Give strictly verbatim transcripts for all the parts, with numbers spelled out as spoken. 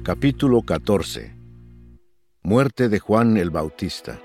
Capítulo catorce. Muerte de Juan el Bautista.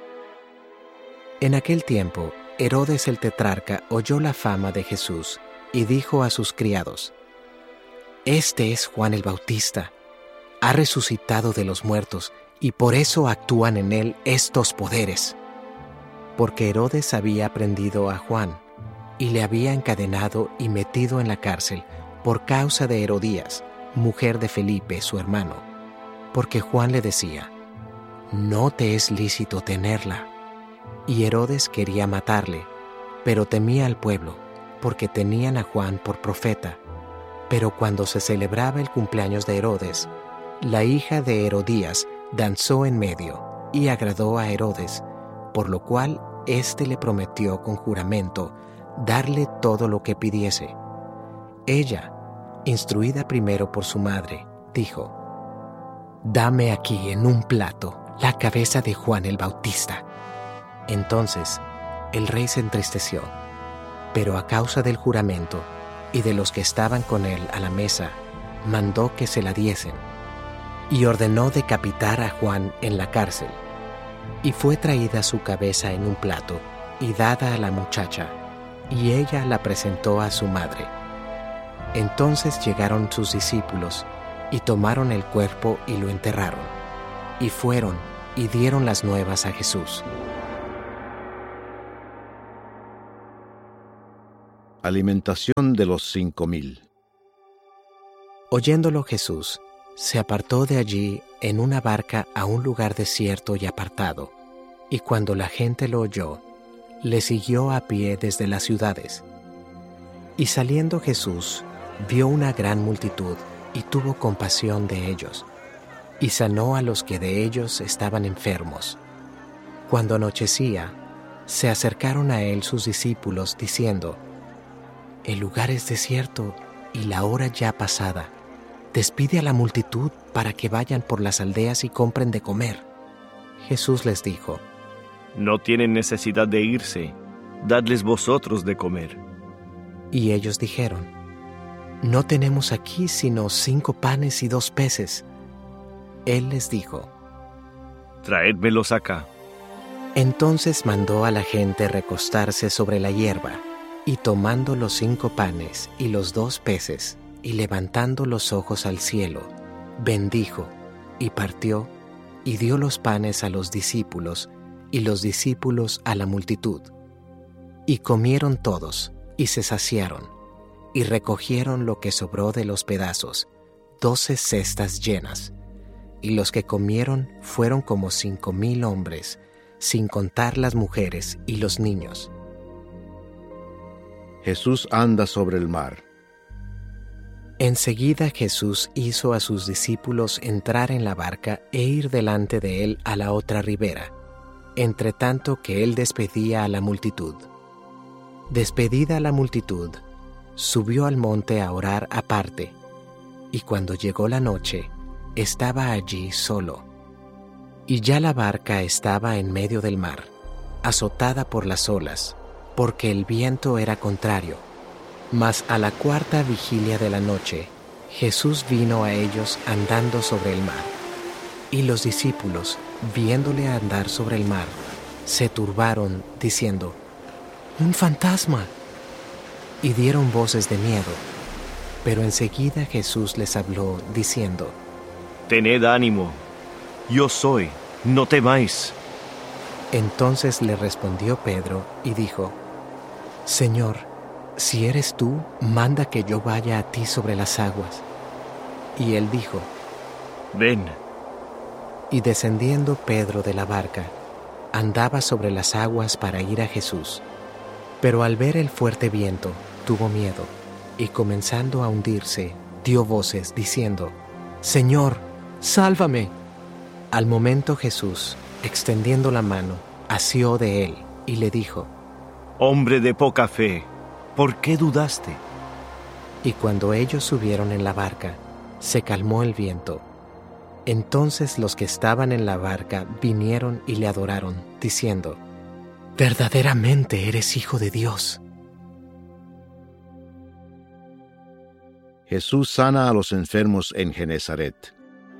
En aquel tiempo, Herodes el tetrarca oyó la fama de Jesús y dijo a sus criados: «Este es Juan el Bautista. Ha resucitado de los muertos y por eso actúan en él estos poderes». Porque Herodes había prendido a Juan y le había encadenado y metido en la cárcel por causa de Herodías, mujer de Felipe, su hermano, porque Juan le decía: «No te es lícito tenerla». Y Herodes quería matarle, pero temía al pueblo, porque tenían a Juan por profeta. Pero cuando se celebraba el cumpleaños de Herodes, la hija de Herodías danzó en medio y agradó a Herodes, por lo cual éste le prometió con juramento darle todo lo que pidiese. Ella, instruida primero por su madre, dijo: «Dame aquí en un plato la cabeza de Juan el Bautista». Entonces el rey se entristeció, pero a causa del juramento y de los que estaban con él a la mesa, mandó que se la diesen, y ordenó decapitar a Juan en la cárcel. Y fue traída su cabeza en un plato y dada a la muchacha, y ella la presentó a su madre. Entonces llegaron sus discípulos y tomaron el cuerpo y lo enterraron, y fueron y dieron las nuevas a Jesús. Alimentación de los cinco mil. Oyéndolo Jesús, se apartó de allí en una barca a un lugar desierto y apartado, y cuando la gente lo oyó, le siguió a pie desde las ciudades. Y saliendo Jesús, vio una gran multitud y tuvo compasión de ellos, y sanó a los que de ellos estaban enfermos. Cuando anochecía, se acercaron a él sus discípulos diciendo: «El lugar es desierto y la hora ya pasada. Despide a la multitud para que vayan por las aldeas y compren de comer». Jesús les dijo: «No tienen necesidad de irse, dadles vosotros de comer». Y ellos dijeron: «No tenemos aquí sino cinco panes y dos peces». Él les dijo: «Traédmelos acá». Entonces mandó a la gente recostarse sobre la hierba, y tomando los cinco panes y los dos peces, y levantando los ojos al cielo, bendijo, y partió, y dio los panes a los discípulos, y los discípulos a la multitud. Y comieron todos, y se saciaron, y recogieron lo que sobró de los pedazos, doce cestas llenas. Y los que comieron fueron como cinco mil hombres, sin contar las mujeres y los niños. Jesús anda sobre el mar. Enseguida Jesús hizo a sus discípulos entrar en la barca e ir delante de él a la otra ribera, entre tanto que él despedía a la multitud. Despedida la multitud, subió al monte a orar aparte, y cuando llegó la noche, estaba allí solo. Y ya la barca estaba en medio del mar, azotada por las olas, porque el viento era contrario. Mas a la cuarta vigilia de la noche, Jesús vino a ellos andando sobre el mar. Y los discípulos, viéndole andar sobre el mar, se turbaron, diciendo: «¡Un fantasma!» Y dieron voces de miedo. Pero enseguida Jesús les habló, diciendo: «Tened ánimo, yo soy, no temáis». Entonces le respondió Pedro y dijo: «Señor, si eres tú, manda que yo vaya a ti sobre las aguas». Y él dijo: «Ven». Y descendiendo Pedro de la barca, andaba sobre las aguas para ir a Jesús. Pero al ver el fuerte viento, tuvo miedo, y comenzando a hundirse, dio voces, diciendo: «Señor, sálvame». Al momento Jesús, extendiendo la mano, asió de él, y le dijo: «Hombre de poca fe, ¿por qué dudaste?» Y cuando ellos subieron en la barca, se calmó el viento. Entonces los que estaban en la barca vinieron y le adoraron, diciendo: «Verdaderamente eres Hijo de Dios». Jesús sana a los enfermos en Genezaret.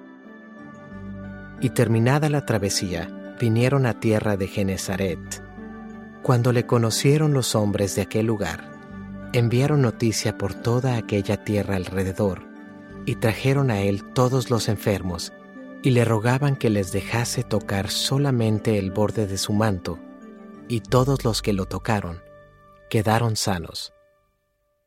Y terminada la travesía, vinieron a tierra de Genesaret. Cuando le conocieron los hombres de aquel lugar, enviaron noticia por toda aquella tierra alrededor, y trajeron a él todos los enfermos, y le rogaban que les dejase tocar solamente el borde de su manto, y todos los que lo tocaron quedaron sanos.